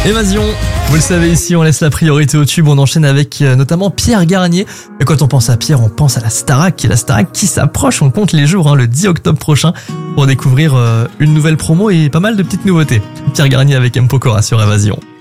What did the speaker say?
Évasion, vous le savez ici, on laisse la priorité au tube, on enchaîne avec notamment Pierre Garnier. Et quand on pense à Pierre, on pense à la Starac, et la Starac qui s'approche, on compte les jours, le 10 octobre prochain, pour découvrir une nouvelle promo et pas mal de petites nouveautés. Pierre Garnier avec M. Pokora sur Évasion.